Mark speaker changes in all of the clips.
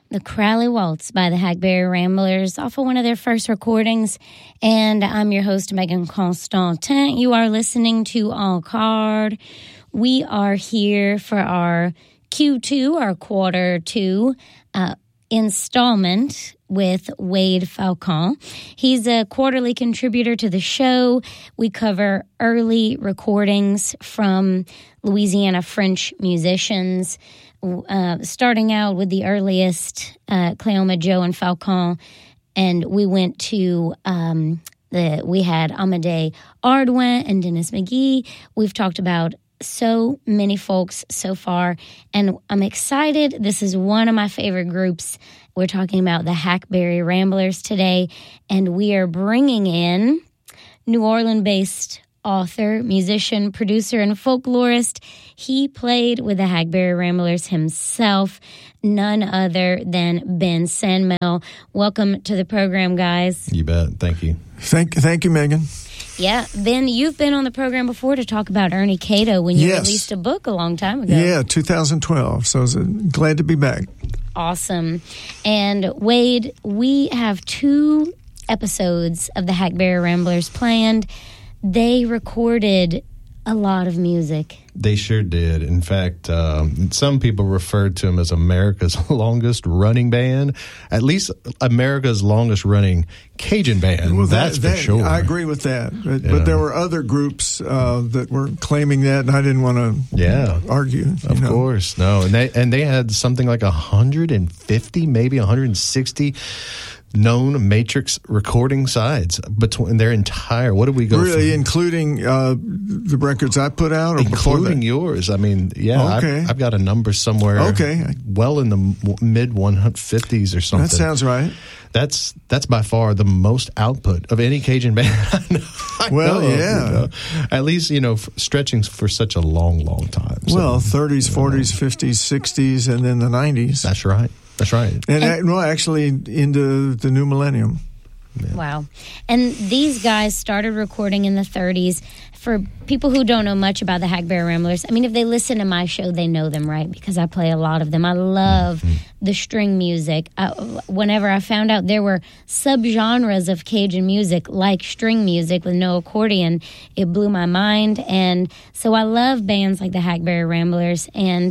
Speaker 1: the Crowley Waltz by the Hackberry Ramblers off of one of their first recordings. And I'm your host, Megan Constantin. You are listening to En Card. We are here for our Q2, our quarter two installment with Wade Falcon. He's a quarterly contributor to the show. We cover early recordings from Louisiana French musicians, starting out with the earliest, Cléoma Joe and Falcon. And we went to, we had Amédée Ardouin and Dennis McGee. We've talked about so many folks so far, and I'm excited. This is one of my favorite groups. We're talking about the Hackberry Ramblers today, and we are bringing in New Orleans-based author, musician, producer, and folklorist. He played with the Hackberry Ramblers himself, none other than Ben Sandmel. Welcome to the program, guys.
Speaker 2: You bet. Thank you.
Speaker 3: Thank you, Megan.
Speaker 1: Yeah, Ben, you've been on the program before to talk about Ernie Cato when you released a book a long time ago.
Speaker 3: Yeah, 2012. So I was glad to be back.
Speaker 1: Awesome. And Wade, we have 2 episodes of the Hackberry Ramblers planned. They recorded a lot of music.
Speaker 2: They sure did. In fact, some people referred to them as America's longest running band, at least America's longest running Cajun band.
Speaker 3: Well,
Speaker 2: that's for sure.
Speaker 3: I agree with that. But there were other groups that were claiming that, and I didn't want to argue.
Speaker 2: Of course, no. And they had something like 150, maybe 160 known Matrix recording sides between their entire. What did we go?
Speaker 3: Really, including the records I put out, or
Speaker 2: including yours. I mean,
Speaker 3: okay.
Speaker 2: I've got a number somewhere.
Speaker 3: Okay,
Speaker 2: well in the mid 150s or something.
Speaker 3: That sounds right.
Speaker 2: That's by far the most output of any Cajun band I know.
Speaker 3: Well, yeah.
Speaker 2: At least, stretching for such a long, long time. So,
Speaker 3: well, 30s, 40s, 50s, 60s, and then the 90s.
Speaker 2: That's right. That's right.
Speaker 3: And actually into the new millennium.
Speaker 1: Yeah. Wow. And these guys started recording in the 30s. For people who don't know much about the Hackberry Ramblers, I mean, if they listen to my show, they know them, right? Because I play a lot of them. I love the string music. Whenever I found out there were subgenres of Cajun music, like string music with no accordion, it blew my mind. And so I love bands like the Hackberry Ramblers. And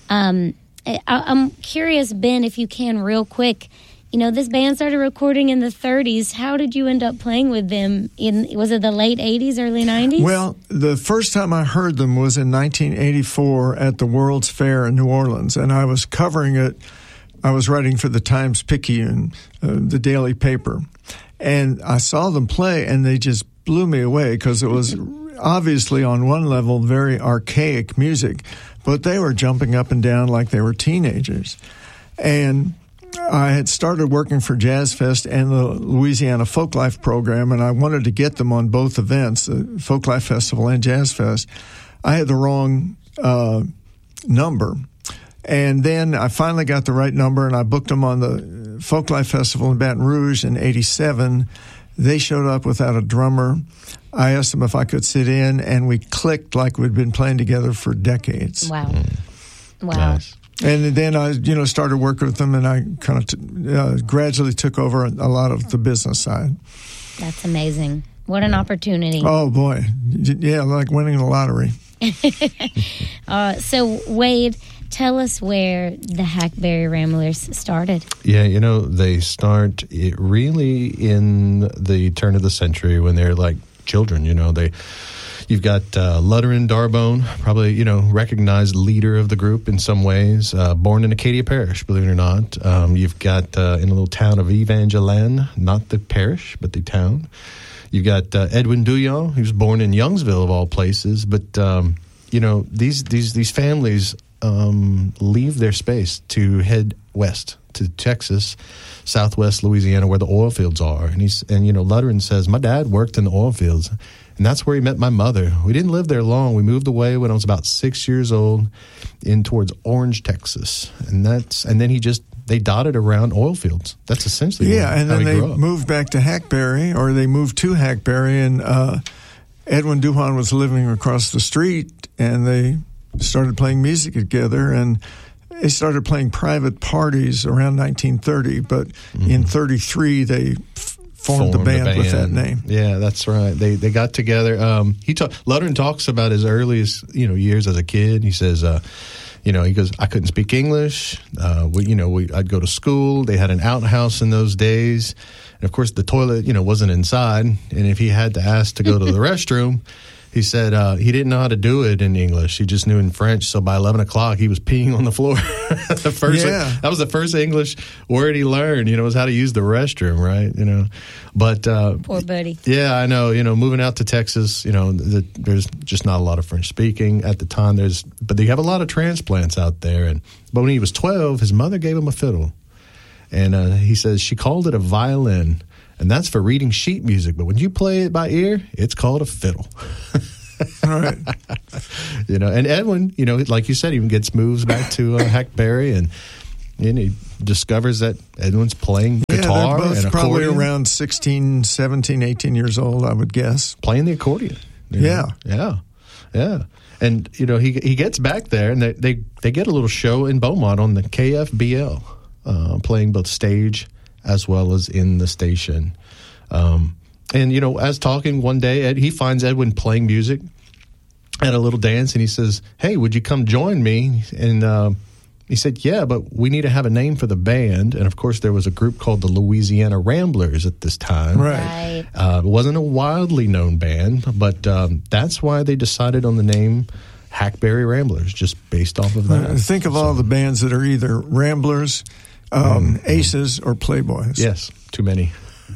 Speaker 1: I'm curious, Ben, if you can, real quick. This band started recording in the 30s. How did you end up playing with them? Was it the late 80s, early 90s?
Speaker 3: Well, the first time I heard them was in 1984 at the World's Fair in New Orleans, and I was covering it. I was writing for the Times-Picayune, the daily paper, and I saw them play, and they just blew me away because it was obviously on one level very archaic music, but they were jumping up and down like they were teenagers. And I had started working for Jazz Fest and the Louisiana Folklife program, and I wanted to get them on both events, the Folklife Festival and Jazz Fest. I had the wrong number. And then I finally got the right number, and I booked them on the Folklife Festival in Baton Rouge in 87. They showed up without a drummer. I asked them if I could sit in, and we clicked like we'd been playing together for decades.
Speaker 1: Wow. Wow.
Speaker 2: Nice.
Speaker 3: And then I, started working with them, and I kind of gradually took over a lot of the business side.
Speaker 1: That's amazing. What an opportunity.
Speaker 3: Oh, boy. Yeah, like winning the lottery.
Speaker 1: So, Wade, tell us where the Hackberry Ramblers started.
Speaker 2: Yeah, they start really in the turn of the century when they're like children. You've got Lutterin Darbone, probably, recognized leader of the group in some ways, born in Acadia Parish, believe it or not. You've got in a little town of Evangeline, not the parish, but the town. You've got Edwin Douillon, who's born in Youngsville, of all places. But, these families leave their space to head west to Texas, southwest Louisiana, where the oil fields are. And Lutterin says, my dad worked in the oil fields. And that's where he met my mother. We didn't live there long. We moved away when I was about 6 years old in towards Orange, Texas. And then they dotted around oil fields. That's essentially
Speaker 3: and then they moved back to Hackberry, or they moved to Hackberry, and Edwin Douillon was living across the street, and they started playing music together. And they started playing private parties around 1930, but in 33 they formed the band with that name.
Speaker 2: Yeah, that's right. They got together. Lutteran talks about his earliest years as a kid. He says, he goes, I couldn't speak English. I'd go to school. They had an outhouse in those days. And of course, the toilet, wasn't inside. And if he had to ask to go to the restroom, he said he didn't know how to do it in English. He just knew in French. So by 11 o'clock, he was peeing on the floor. That was the first English word he learned, was how to use the restroom, right? But
Speaker 1: poor buddy.
Speaker 2: Yeah, I know. Moving out to Texas, there's just not a lot of French speaking at the time. But they have a lot of transplants out there. But when he was 12, his mother gave him a fiddle. And he says she called it a violin. And that's for reading sheet music. But when you play it by ear, it's called a fiddle.
Speaker 3: All right.
Speaker 2: And Edwin, like you said, even gets moves back to Hackberry, and he discovers that Edwin's playing guitar
Speaker 3: they're both
Speaker 2: and
Speaker 3: probably
Speaker 2: accordion.
Speaker 3: around 16, 17, 18 years old, I would guess.
Speaker 2: Playing the accordion.
Speaker 3: Yeah.
Speaker 2: And, he gets back there, and they get a little show in Beaumont on the KFBL, playing both stage as well as in the station. As talking one day, he finds Edwin playing music at a little dance, and he says, "Hey, would you come join me?" And he said, "Yeah, but we need to have a name for the band." And of course, there was a group called the Louisiana Ramblers at this time.
Speaker 3: Right.
Speaker 2: It wasn't a wildly known band, but that's why they decided on the name Hackberry Ramblers, just based off of that.
Speaker 3: Think of all the bands that are either Ramblers, Aces, or Playboys.
Speaker 2: Yes, too many.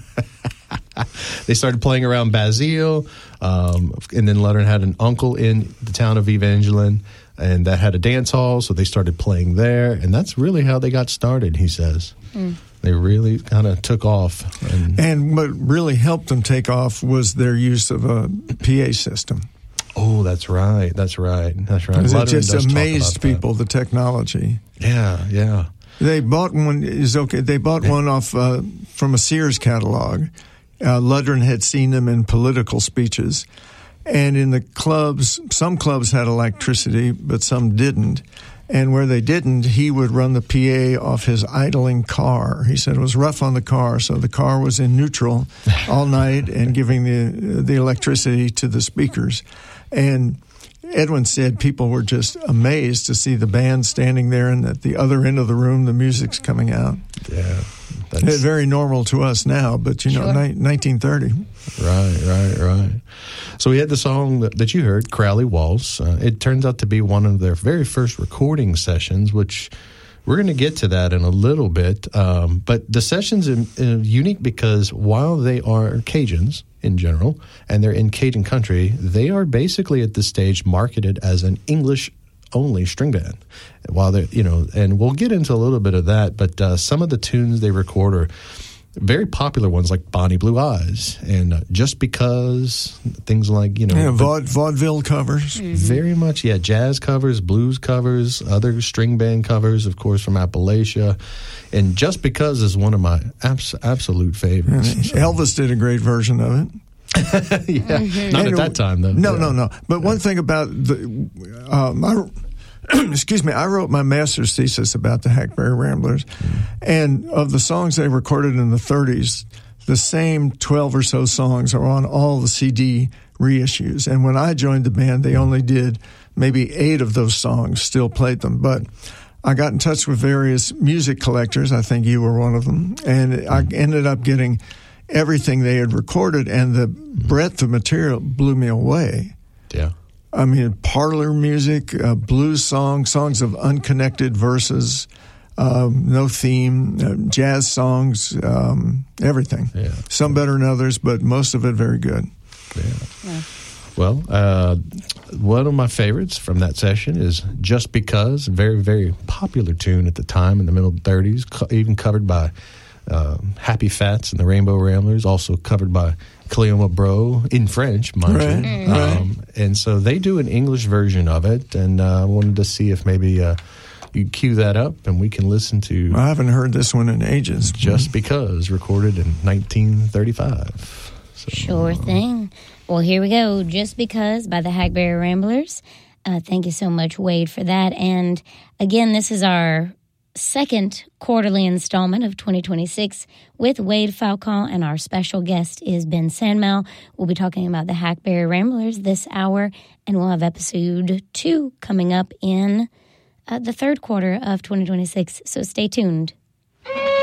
Speaker 2: They started playing around Basile, and then Lutteran had an uncle in the town of Evangeline, and that had a dance hall, so they started playing there, and that's really how they got started, he says. They really kind of took off.
Speaker 3: And what really helped them take off was their use of a PA system.
Speaker 2: Oh, that's right.
Speaker 3: It just amazed people, the technology.
Speaker 2: Yeah.
Speaker 3: They bought one. They bought one off from a Sears catalog. Lutteran had seen them in political speeches, and in the clubs, some clubs had electricity, but some didn't. And where they didn't, he would run the PA off his idling car. He said it was rough on the car, so the car was in neutral all night and giving the electricity to the speakers. And Edwin said people were just amazed to see the band standing there, and at the other end of the room, the music's coming out.
Speaker 2: Yeah.
Speaker 3: It's very normal to us now, but,
Speaker 1: Sure.
Speaker 3: 1930.
Speaker 2: Right. So we had the song that you heard, Crowley Waltz. It turns out to be one of their very first recording sessions, which we're going to get to that in a little bit. But the sessions are unique because while they are Cajuns in general, and they're in Cajun country, they are basically at this stage marketed as an English-only string band. While they're, and we'll get into a little bit of that, but some of the tunes they record are very popular ones, like Bonnie Blue Eyes and Just Because, things like,
Speaker 3: vaudeville covers.
Speaker 2: Very much, jazz covers, blues covers, other string band covers, of course, from Appalachia. And Just Because is one of my absolute favorites.
Speaker 3: Elvis did a great version of it.
Speaker 2: Not at that time, though.
Speaker 3: No. But one thing about I wrote my master's thesis about the Hackberry Ramblers, and of the songs they recorded in the 30s, the same 12 or so songs are on all the CD reissues. And when I joined the band, they only did maybe 8 of those songs, still played them. But I got in touch with various music collectors. I think you were one of them. And I ended up getting everything they had recorded, and the breadth of material blew me away.
Speaker 2: Yeah.
Speaker 3: I mean, parlor music, blues songs of unconnected verses, no theme, jazz songs, everything.
Speaker 2: Yeah.
Speaker 3: Some better than others, but most of it very good.
Speaker 2: Yeah. Well, one of my favorites from that session is Just Because, a very, very popular tune at the time in the middle of the 30s, even covered by Happy Fats and the Rainbow Ramblers, also covered by Cleoma Bro in French, mind you.
Speaker 3: Right.
Speaker 2: And so they do an English version of it, and I wanted to see if maybe you cue that up and we can listen to
Speaker 3: I haven't heard this one in ages.
Speaker 2: Just Because, recorded in 1935. So,
Speaker 1: Sure thing. Well, here we go. Just Because by the Hackberry Ramblers. Thank you so much, Wade, for that. And again, this is our second quarterly installment of 2026 with Wade Falcon, and our special guest is Ben Sandmel. We'll be talking about the Hackberry Ramblers this hour, and we'll have episode 2 coming up in the third quarter of 2026, so stay tuned.